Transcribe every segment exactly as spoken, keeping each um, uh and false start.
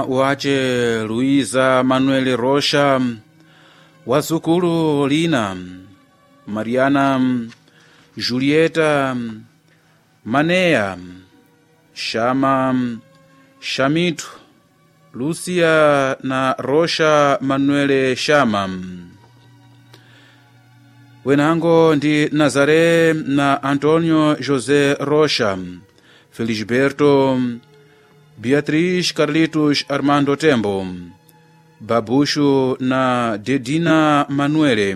wace Luiza Manuel Rocha, wazukulu Lina, Mariana, Julieta, Manea, Shama, Shamitu, Lucia na Rocha Manuel Shama. Wenango ndi Nazare na Antonio José Rocha, Felisberto, Beatriz Carlitos Armando Tembo, Babushu na Dedina Manuele,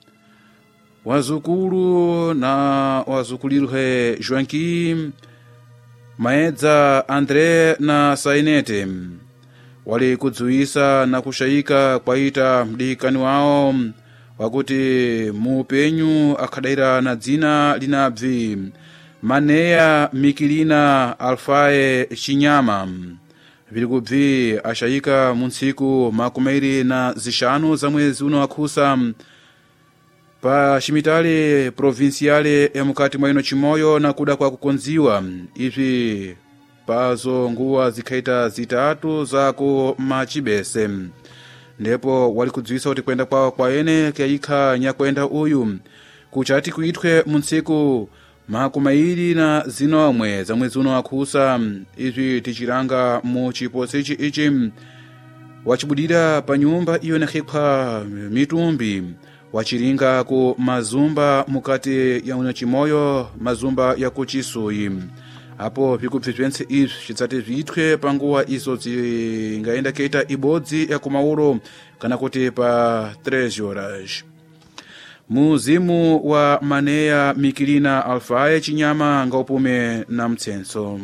wazukulu na wazukulilwe Joanqui, Maedza André na Sainete, wali kudzuisa na kushayika kwaita mdikani wao wakuti mupenyu akhadaira na dzina linabvi Manea Mikilina Alfae Chinyama, vili kubvi ashayika munsiku makumairi na zishanu za mwezi uno akhusa pa shimitali provinciale ya mukati mwa ino Chimoyo na kuda kwa kukonziwa ivi pazo nguwa zikhaita zitatu za ku Machibese. Ndipo wali kudziwisa kuti kwenda kwa kwa ene kayikha nyakwenda uyu kuchati kuitwe munsiku makumairi na zinomwe za mwezi uno akhusa ivi tichiranga mu chiposechi ichi wachibudira pa nyumba iyo nakhekha mitumbi wachiringa ku mazumba mukati ya uno Chimoyo, mazumba ya kuchisuyi. Apo vikubvitwense izvi chitsati vitwe panguwa izo zingaenda keita ibodzi ya kumauro kana kuti pa três horas. Muzimu wa Manea Mikilina Alfae Chinyama ngaupume na mtsenso.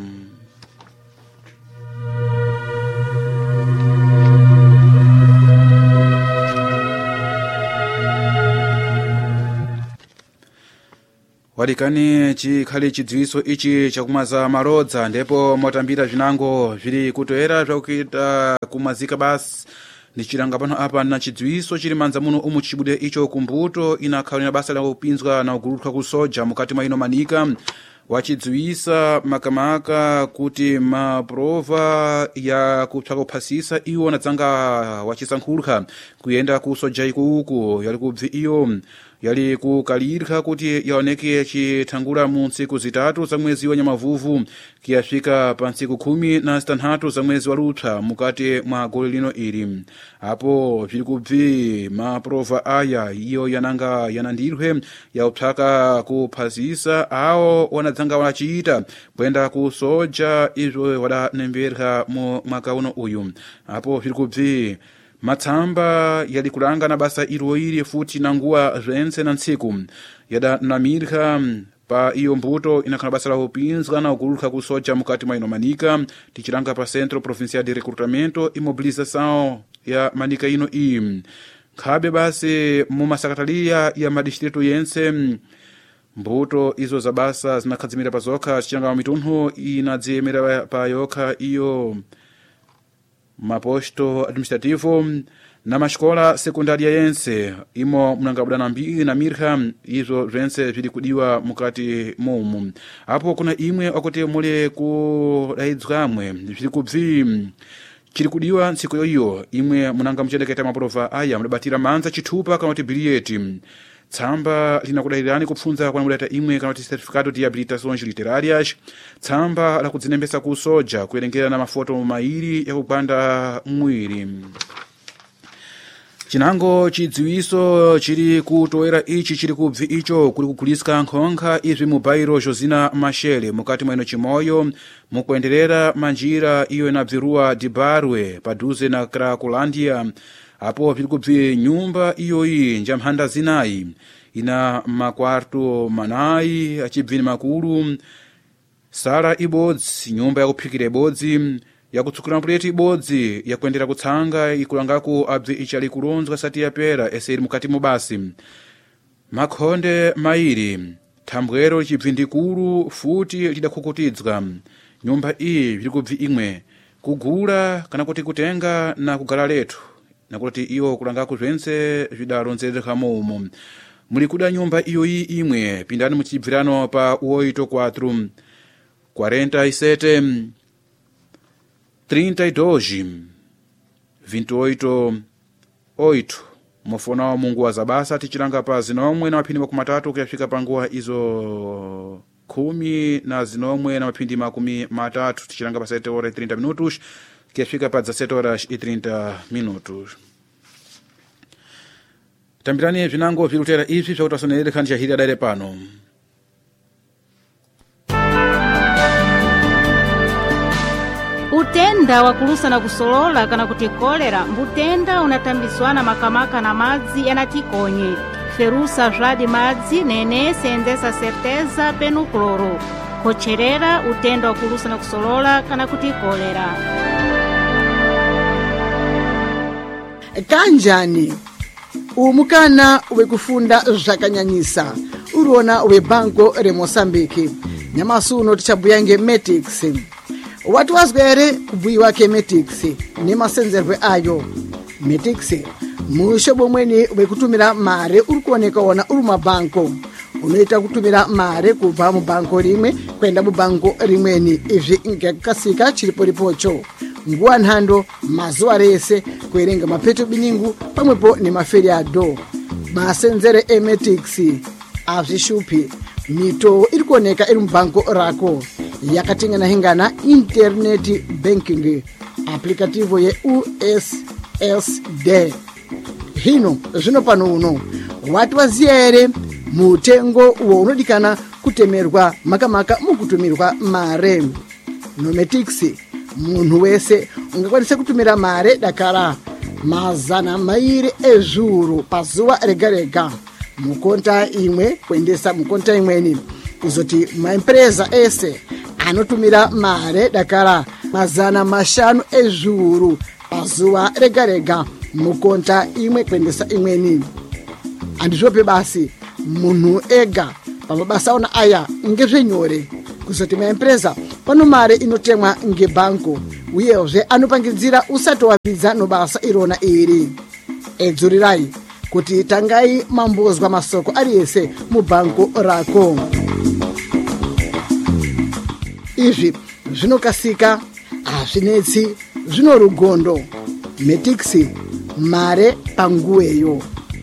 Wadikani chikhali chidziwiso ichi chakumaza marodza ndipo motambira vinango vili kutoera vyakuita kumazika basi ni chiranga pano apa na chidziwiso chili manza muno umu chibude icho kumbuto inakhalina basa la upinzwa na ugulutka kusoja mukati mwa ino manika wachidziwisa makamaka kuti maprova ya kutsvaka kuphasisa iwo nadzanga wachisankhulha kuyenda kusoja iku uku yali kubvi iyo yali kukalirha kuti yaoneke chithangula mu ntsiku zitatu za mwezi wa Nyamavuvu kiyafika pa ntsiku khumi na zitanthatu za mwezi wa Lutha mukati mwa gole lino ili. Apo vili kubvi maprova aya iyo yananga yanandirwe ya upsaka kuphasisa ao wanadzanga wachita kwenda kusoja izvo wadanemberha mu mwaka uno uyu. Apo vili kubvi matsamba yali kulanga na basa ilo ili futi na nguwa zvense na ntsiku yada namirha pa iyo mbuto inakhala basa la upinzwa na uguluka kusoja mukati mwa ino manika tichiranga pa Centro Provincial de Recrutamento e Mobilização ya manika ino iyi. Khabe basi mu masakatalia ya madistritu yense mbuto izo za basa zinakhadzimira pa zokha chichanga mitunthu inadziyemera pa yokha iyo maposto administrativo na mashkola sekundaria yense imo mnangabudana mbili na mirha izo vense vili kudiwa mukati mumu. Apo kuna imwe wakuti mule kudaidzwamwe vili kubvi chili kudiwa ntsiku yoyo imwe munanga mchendeketa maprova aya mudabatira manza chithupa kana kuti biliyeti tsamba linakudairirani kupfunza kwa muleta imwe kana kuti certificado de habilitações literárias, tsamba la kudzinembesa kusoja kuerengera na mafoto mairi ya kupanda mwiri. Chinango chidziwiso chiri kutoera ichi chiri kubvi icho kuli kuguliska nkhonkha izvi mu bairo Josina Machele mukati mwa ino Chimoyo mukuenderera manjira iyo inabvirua Dibarwe paduze na Cracolândia. Apo vili kubvi nyumba iyoyi njamhanda zinayi ina makwarto manayi achibvini makulu, sala ibodzi, nyumba yakuphikira ibodzi, yakutsukira mpuleti ibodzi yakuendera kutsanga ikulangaku abvi ichali kulonzwa sati yapera eseri mukati mubasi, makhonde mairi, thambwero chibvindikulu futi lidakhukutidzwa. Nyumba iyi vili kubvi imwe kugula kana kuti kutenga na kugala letu nakuti iyo kulangaku zvense vidalonzereka mumu. Muli kuda nyumba iyo iyi imwe pindani muchibvirano pa oito quatro quarenta e sete trinta e dois vinte e oito oito mofona wa mungu wa zabasa tichilanga pa zinomwe na mapindi makumi matatu kuyafika panguwa izo kumi na zinomwe na mapindi makumi matatu tichilanga pa sete horas e trinta minutos kuyafika pa dezessete horas e trinta minutos. Tambirani vinango vilutera ivi vya kutasonelele khani chahiri adaire pano. Utenda wa kulusa na kusolola kana kuti kolera mbutenda unatambiswana makamaka na madzi yanatikonye ferusa zvadi madzi nene senzesa certeza penu kloro kocherera utenda wa kulusa na kusolola kana kuti kolera. Kanjani umukana wekufunda zvakanyanyisa urona webanko reMosambiki nyamasuno tichabuyange Metix. Watu wazwere kubuyiwa ke Metix ni masenzerwe ayo. Metix mushobo mweni wekutumira mare urikuoneka wona uri mabanko unoita kutumira mare kubva mu banko rimwe kwenda mu banko rimweni izvi ngakasika chiripo ripocho nguwa nhando mazuwa rese kuerenga mapeto biningu pamwepo ni maferiado masenzere eMetix azvishupi mito irikuoneka iri mubanko rako yakatingana hingana internet banking aplikativo ye U S S D. Hino zvino pano uno watu waziere mutengo uwo unodikana kutemerwa makamaka mukutumirwa mare. No Metix munhu wese ungakwanisa kutumira mare dakara mazana mairi ezuru pazuwa rega rega mukonta imwe kuendesa mukonta imweni kuzoti maempresa ese anotumira mare dakara mazana mashanu ezuru pazuwa rega rega mukonta imwe kuendesa imweni. Andizvope basi munhu ega pamabasa ona aya ngezvenyore kuzoti maempresa pano mare inotemwa ngebanko uyezve anopangidzira usati wapidza nobasa irona iri. Edzurirai kuti tangai mambozwa masoko ariese mubanko rako. Izvi zvinokasika hazvinetsi zvino rugondo. Metix mare panguweyo.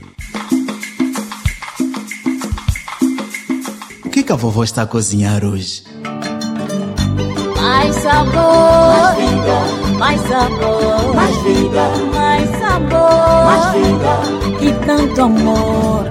O que que a vovó está a cozinhar hoje? Mais sabor, mais vida, mais sabor, mais vida, mais sabor, mais vida e tanto amor.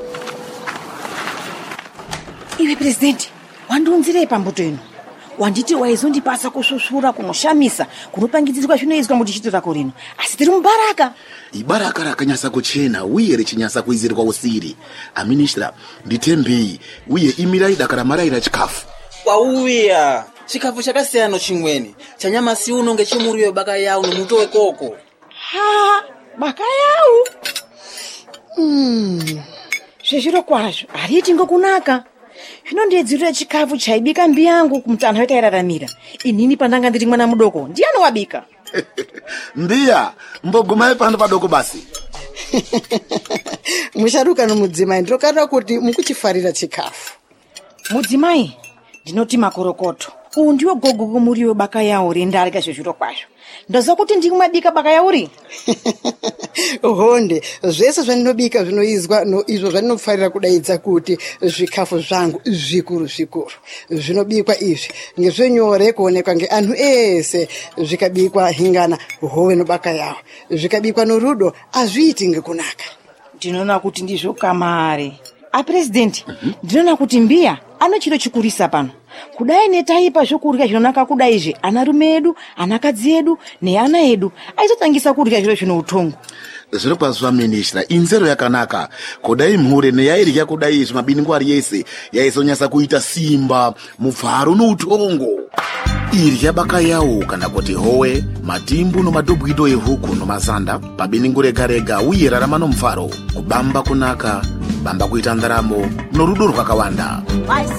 Iwe presidente, wandunzire pambuto ino. Wanditi waizondipasa kususura kunoshamisa kunopangidzirwa zvinoizwa mutichitora korino. Asi tiri mubaraka. Ibaraka rakanyasa kuchena uye richinyasa kuizirwa usiri. Aministra nditembei uye imirai dakara maraira chikafu. Wauya chikafu chakasiyana chimweni chanyama si uno ngechimuriwe baka yao nomutowe koko. Ha, baka yao. Hmm. Zvezviro kwazvo hariti ngokunaka. Zvino ndiyedzirira chikafu chaibika mbi yangu kumutana wetairaramira. Inini pandanga ndiri mwana mudoko ndiani wabika? Mbiya mbogumai pano padoko basi. Musharuka nomudzimai ndinokarira kuti mukuchifarira chikafu. Mudzimai ndinoti makorokoto. Uyu ndiwo gogo kumuriwo baka yawo rendarika zvezviro kwazvo. Ndaziva kuti ndiri kumabika baka yauri. Honde zvese zvaninobika zvinoizwa no izvo zvandinofarira kudaidza kuti zvikafu zvangu zvikuru zvikuru. Zvinobikwa izvi ngezvenyore kuonekwa ngeanhu ese zvikabikwa hingana hove nobaka yawo. Zvikabikwa norudo azviiti ngekunaka. Ndinoona kuti ndizvo kamare. A president, ndinoona kuti mbiya anochiro chikurisa pano. Kudai netaipa zvokurya zvinonaka kudai izvi anarume edu, anakadzi edu neana edu aizotangisa kurya zviro zvino utongo. Zviro kwazva ministra inzero yakanaka kudai mhure neyairya kudai izvi mabingu ari yese yaizonyasa kuita simba mupfaro noutongo. Irya baka yawo kana kuti howe matimbu nomadhobwido ehuku nomazanda pabiningu rega rega uye rarama nomufaro kubamba kunaka bamba kuita ndaramo norudo rwakawanda.